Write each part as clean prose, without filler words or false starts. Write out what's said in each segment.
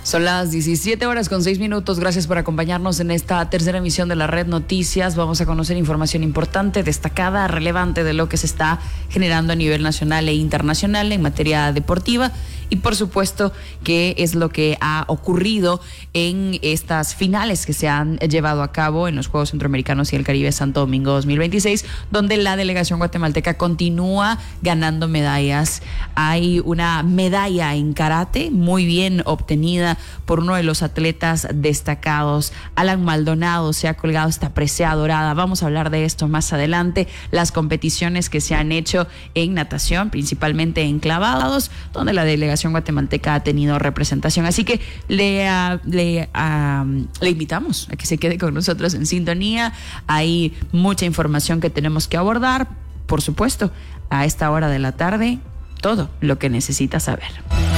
Son las 17:06. Gracias por acompañarnos en esta tercera emisión de la Red Noticias. Vamos a conocer información importante, destacada, relevante de lo que se está generando a nivel nacional e internacional en materia deportiva. Y por supuesto, qué es lo que ha ocurrido en estas finales que se han llevado a cabo en los Juegos Centroamericanos y el Caribe Santo Domingo 2026, donde la delegación guatemalteca continúa ganando medallas. Hay una medalla en karate muy bien obtenida por uno de los atletas destacados, Alan Maldonado. Se ha colgado esta presea dorada. Vamos a hablar de esto más adelante. Las competiciones que se han hecho en natación, principalmente en clavados, donde la delegación guatemalteca ha tenido representación. Así que le invitamos a que se quede con nosotros en sintonía. Hay mucha información que tenemos que abordar. Por supuesto, a esta hora de la tarde, todo lo que necesita saber.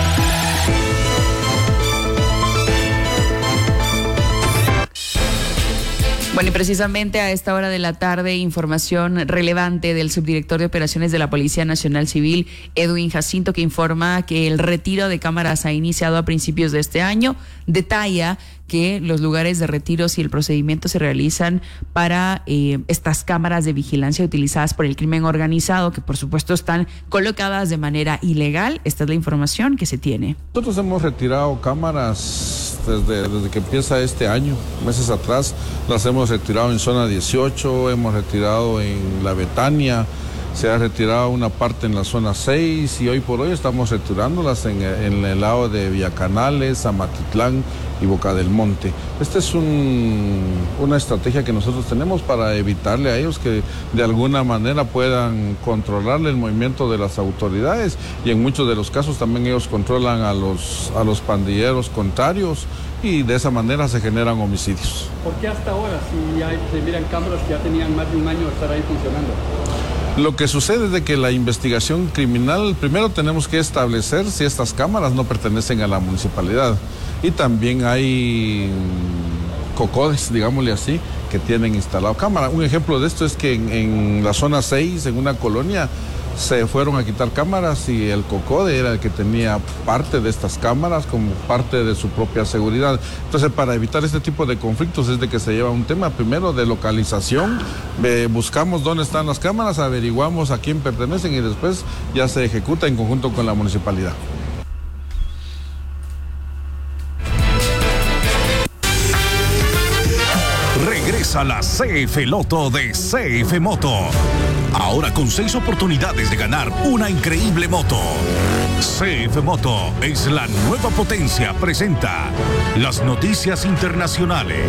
Bueno, y precisamente a esta hora de la tarde, información relevante del subdirector de operaciones de la Policía Nacional Civil, Edwin Jacinto, que informa que el retiro de cámaras ha iniciado a principios de este año. Detalla que los lugares de retiros y el procedimiento se realizan para estas cámaras de vigilancia utilizadas por el crimen organizado, que por supuesto están colocadas de manera ilegal. Esta es la información que se tiene. Nosotros hemos retirado cámaras desde que empieza este año, meses atrás. Las hemos retirado en zona 18, hemos retirado en La Betania, se ha retirado una parte en la zona 6 y hoy por hoy estamos retirándolas en el lado de Villacanales, Amatitlán y Boca del Monte. Esta es una estrategia que nosotros tenemos para evitarle a ellos que de alguna manera puedan controlarle el movimiento de las autoridades, y en muchos de los casos también ellos controlan a los pandilleros contrarios, y de esa manera se generan homicidios. ¿Por qué hasta ahora, si ya se miran cámaras que ya tenían más de un año de estar ahí funcionando? Lo que sucede es de que la investigación criminal, primero tenemos que establecer si estas cámaras no pertenecen a la municipalidad, y también hay cocodes, digámosle así, que tienen instalado cámara. Un ejemplo de esto es que en la zona 6, en una colonia, se fueron a quitar cámaras y el COCODE era el que tenía parte de estas cámaras como parte de su propia seguridad. Entonces, para evitar este tipo de conflictos es de que se lleva un tema primero de localización, buscamos dónde están las cámaras, averiguamos a quién pertenecen y después ya se ejecuta en conjunto con la municipalidad. Regresa la CF Loto de CF Moto. Ahora con 6 oportunidades de ganar una increíble moto. CF Moto es la nueva potencia. Presenta las noticias internacionales.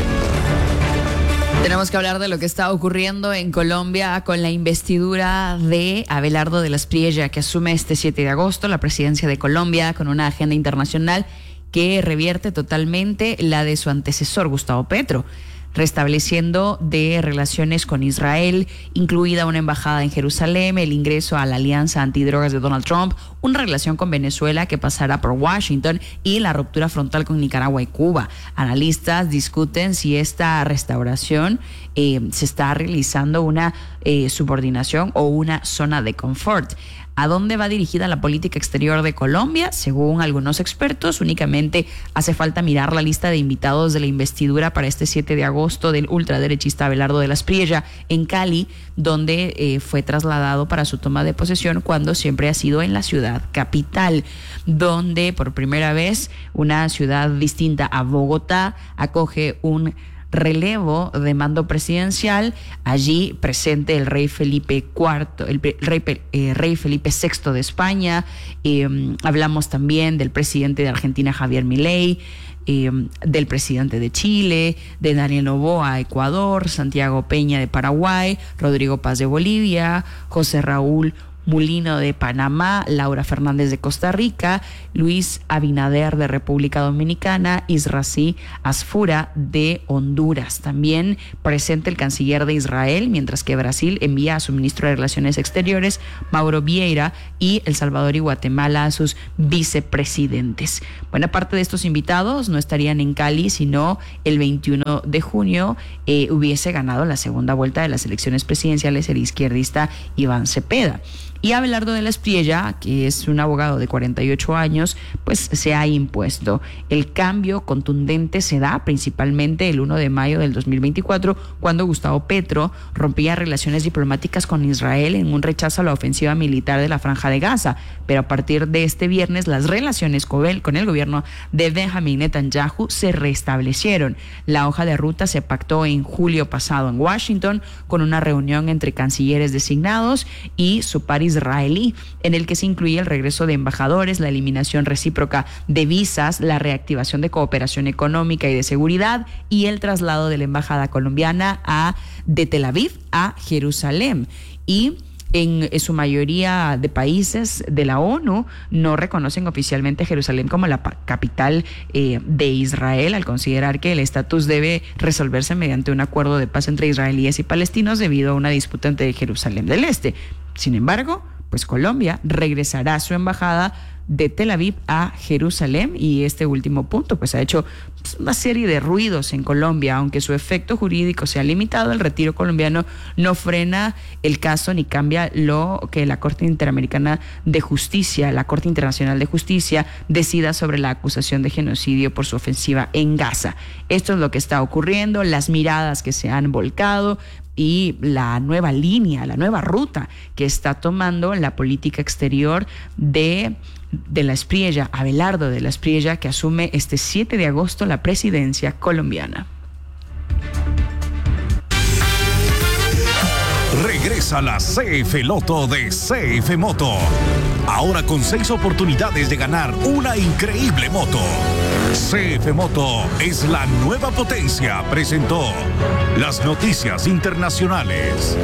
Tenemos que hablar de lo que está ocurriendo en Colombia con la investidura de Abelardo de las Priella, que asume este 7 de agosto la presidencia de Colombia con una agenda internacional que revierte totalmente la de su antecesor, Gustavo Petro, restableciendo de relaciones con Israel, incluida una embajada en Jerusalén, el ingreso a la alianza antidrogas de Donald Trump, una relación con Venezuela que pasará por Washington y la ruptura frontal con Nicaragua y Cuba. Analistas discuten si esta restauración se está realizando una subordinación o una zona de confort. ¿A dónde va dirigida la política exterior de Colombia? Según algunos expertos, únicamente hace falta mirar la lista de invitados de la investidura para este 7 de agosto del ultraderechista Abelardo de las Priella en Cali, donde fue trasladado para su toma de posesión cuando siempre ha sido en la ciudad capital, donde por primera vez una ciudad distinta a Bogotá acoge un relevo de mando presidencial. Allí presente el rey Felipe IV, rey Felipe VI de España. Hablamos también del presidente de Argentina, Javier Milei, del presidente de Chile, de Daniel Noboa, Ecuador, Santiago Peña de Paraguay, Rodrigo Paz de Bolivia, José Raúl Mulino de Panamá, Laura Fernández de Costa Rica, Luis Abinader de República Dominicana, Isrací Asfura de Honduras. También presente el canciller de Israel, mientras que Brasil envía a su ministro de Relaciones Exteriores, Mauro Vieira, y El Salvador y Guatemala a sus vicepresidentes. Buena parte de estos invitados no estarían en Cali, sino el 21 de junio hubiese ganado la segunda vuelta de las elecciones presidenciales el izquierdista Iván Cepeda. Y Abelardo de la Espriella, que es un abogado de 48 años, pues se ha impuesto. El cambio contundente se da principalmente el 1 de mayo del 2024, cuando Gustavo Petro rompía relaciones diplomáticas con Israel en un rechazo a la ofensiva militar de la Franja de Gaza. Pero a partir de este viernes, las relaciones con el gobierno de Benjamín Netanyahu se restablecieron. La hoja de ruta se pactó en julio pasado en Washington, con una reunión entre cancilleres designados y su par israelí, en el que se incluye el regreso de embajadores, la eliminación recíproca de visas, la reactivación de cooperación económica y de seguridad y el traslado de la embajada colombiana de Tel Aviv a Jerusalén. Y en su mayoría de países de la ONU no reconocen oficialmente Jerusalén como la capital de Israel, al considerar que el estatus debe resolverse mediante un acuerdo de paz entre israelíes y palestinos debido a una disputa entre Jerusalén del Este. Sin embargo, pues Colombia regresará su embajada de Tel Aviv a Jerusalén, y este último punto pues ha hecho una serie de ruidos en Colombia. Aunque su efecto jurídico sea limitado, el retiro colombiano no frena el caso ni cambia lo que la Corte Interamericana de Justicia, la Corte Internacional de Justicia, decida sobre la acusación de genocidio por su ofensiva en Gaza. Esto es lo que está ocurriendo, las miradas que se han volcado y la nueva línea, la nueva ruta que está tomando la política exterior de la Espriella, Abelardo de la Espriella, que asume este 7 de agosto la presidencia colombiana. Regresa la CF Loto de CF Moto. Ahora con 6 oportunidades de ganar una increíble moto. CF Moto es la nueva potencia. Presentó las noticias internacionales.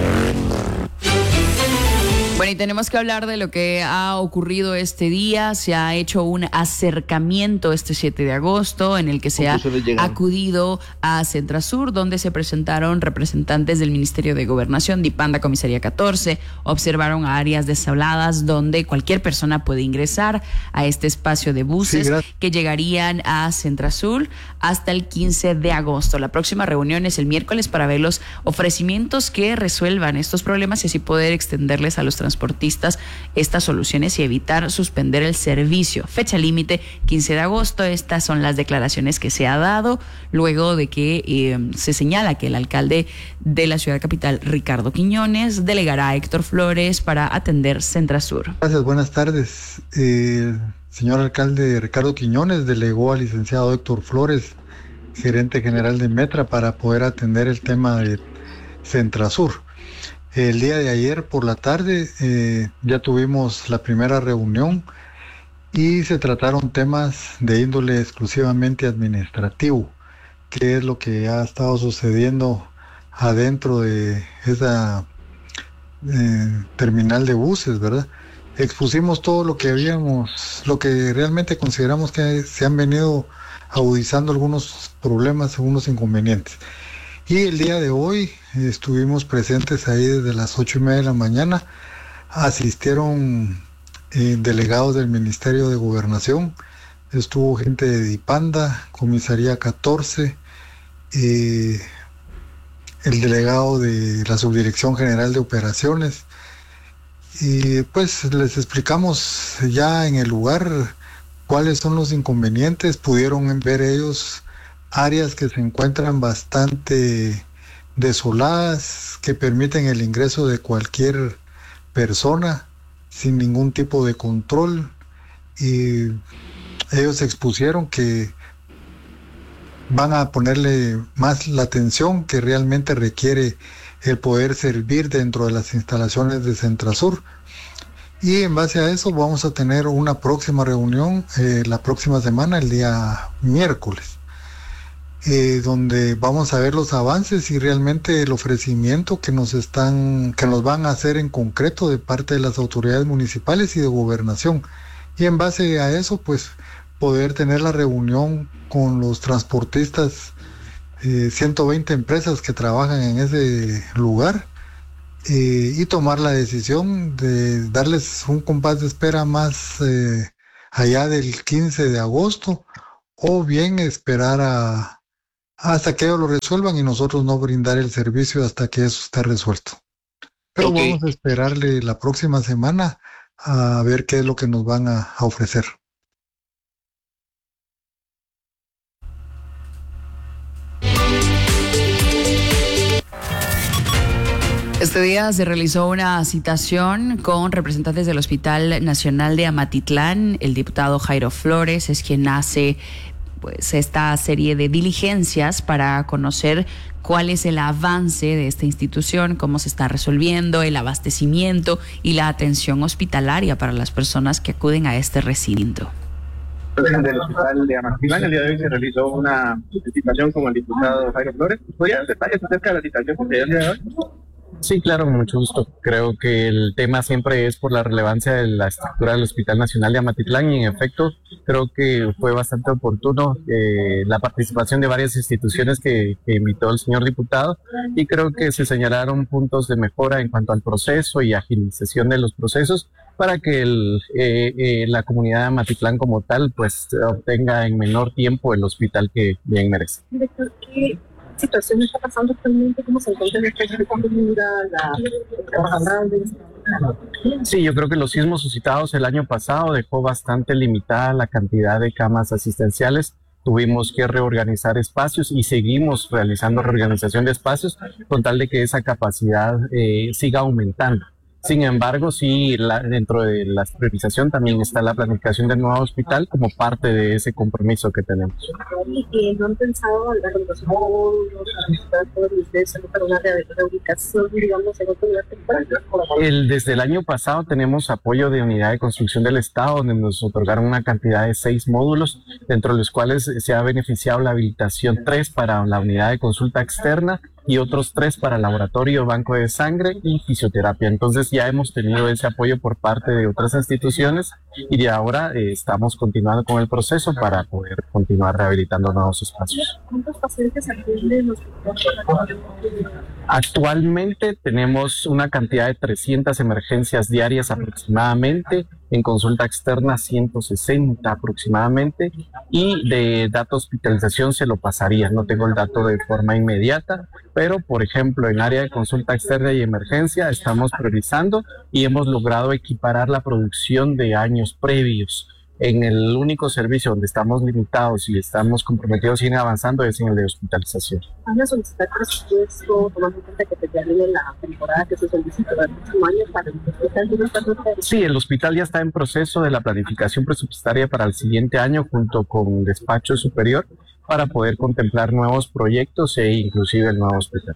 Bueno, y tenemos que hablar de lo que ha ocurrido este día. Se ha hecho un acercamiento este 7 de agosto en el que se ha acudido a Centrasur, donde se presentaron representantes del Ministerio de Gobernación, Dipanda, Comisaría 14, observaron áreas deshabladas donde cualquier persona puede ingresar a este espacio de buses que llegarían a Centrasur hasta el 15 de agosto. La próxima reunión es el miércoles para ver los ofrecimientos que resuelvan estos problemas y así poder extenderles a los transportistas estas soluciones y evitar suspender el servicio. Fecha límite 15 de agosto. Estas son las declaraciones que se ha dado luego de que se señala que el alcalde de la ciudad capital, Ricardo Quiñones, delegará a Héctor Flores para atender Centrasur. Gracias, buenas tardes. Señor alcalde Ricardo Quiñones delegó al licenciado Héctor Flores, gerente general de Metra, para poder atender el tema de Centrasur. El día de ayer por la tarde ya tuvimos la primera reunión y se trataron temas de índole exclusivamente administrativo, que es lo que ha estado sucediendo adentro de esa terminal de buses, ¿verdad? Expusimos todo lo que lo que realmente consideramos que se han venido agudizando algunos problemas, algunos inconvenientes. Y el día de hoy estuvimos presentes ahí desde las 8:30 de la mañana. Asistieron delegados del Ministerio de Gobernación, estuvo gente de Dipanda, Comisaría 14, el delegado de la Subdirección General de Operaciones. Y pues les explicamos ya en el lugar cuáles son los inconvenientes. Pudieron ver ellos áreas que se encuentran bastante desoladas, que permiten el ingreso de cualquier persona sin ningún tipo de control, y ellos expusieron que van a ponerle más la atención que realmente requiere el poder servir dentro de las instalaciones de Centrasur. Y en base a eso vamos a tener una próxima reunión la próxima semana, el día miércoles, donde vamos a ver los avances y realmente el ofrecimiento que nos van a hacer en concreto de parte de las autoridades municipales y de gobernación. Y en base a eso, pues, poder tener la reunión con los transportistas, 120 empresas que trabajan en ese lugar, y tomar la decisión de darles un compás de espera más allá del 15 de agosto, o bien esperar hasta que ellos lo resuelvan y nosotros no brindar el servicio hasta que eso esté resuelto. Pero vamos a esperarle la próxima semana a ver qué es lo que nos van a ofrecer. Este día se realizó una citación con representantes del Hospital Nacional de Amatitlán. El diputado Jairo Flores es quien hace pues esta serie de diligencias para conocer cuál es el avance de esta institución, cómo se está resolviendo el abastecimiento y la atención hospitalaria para las personas que acuden a este recinto. Del Hospital de Amatitlán, el día de hoy se realizó una citación con el diputado Jairo Flores. ¿Podría dar detalles acerca de la citación que se dio el día de hoy? Sí, claro, con mucho gusto. Creo que el tema siempre es por la relevancia de la estructura del Hospital Nacional de Amatitlán y en efecto creo que fue bastante oportuno la participación de varias instituciones que invitó el señor diputado y creo que se señalaron puntos de mejora en cuanto al proceso y agilización de los procesos para que la comunidad de Amatitlán como tal pues obtenga en menor tiempo el hospital que bien merece. Director, ¿qué situación está pasando actualmente? ¿Cómo se encuentra la comunidad, los trabajadores? Sí, yo creo que los sismos suscitados el año pasado dejó bastante limitada la cantidad de camas asistenciales. Tuvimos que reorganizar espacios y seguimos realizando reorganización de espacios con tal de que esa capacidad siga aumentando. Sin embargo, sí, dentro de la priorización también está la planificación del nuevo hospital como parte de ese compromiso que tenemos. ¿Y no han pensado en la renovación para una reubicación, digamos, en otro lugar temporal? Desde el año pasado tenemos apoyo de Unidad de Construcción del Estado, donde nos otorgaron una cantidad de 6 módulos, dentro de los cuales se ha beneficiado la habilitación 3 para la unidad de consulta externa y otros 3 para laboratorio, banco de sangre y fisioterapia. Entonces ya hemos tenido ese apoyo por parte de otras instituciones y de ahora estamos continuando con el proceso para poder continuar rehabilitando nuevos espacios. ¿Cuántos pacientes atienden los hospitales? Actualmente tenemos una cantidad de 300 emergencias diarias aproximadamente, en consulta externa 160 aproximadamente, y de dato hospitalización se lo pasaría, no tengo el dato de forma inmediata, pero por ejemplo en área de consulta externa y emergencia estamos priorizando y hemos logrado equiparar la producción de años previos. En el único servicio donde estamos limitados y estamos comprometidos y avanzando es en el de hospitalización. ¿Van a solicitar presupuesto tomando en cuenta que se termine la temporada que se solicita para el próximo año para el hospital? Sí, el hospital ya está en proceso de la planificación presupuestaria para el siguiente año junto con Despacho Superior para poder contemplar nuevos proyectos e inclusive el nuevo hospital.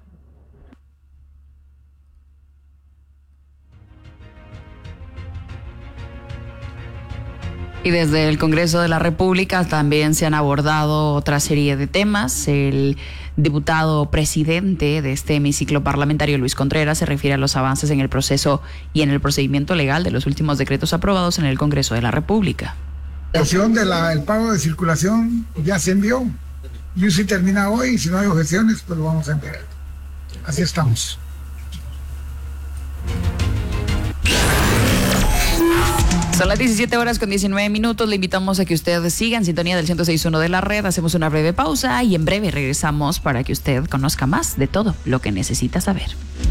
Y desde el Congreso de la República también se han abordado otra serie de temas. El diputado presidente de este hemiciclo parlamentario, Luis Contreras, se refiere a los avances en el proceso y en el procedimiento legal de los últimos decretos aprobados en el Congreso de la República. La opción del pago de circulación ya se envió. Y si termina hoy, si no hay objeciones, pues lo vamos a enviar. Así estamos. Son las 17:19. Le invitamos a que usted siga en sintonía del 106.1 de la red. Hacemos una breve pausa y en breve regresamos para que usted conozca más de todo lo que necesita saber.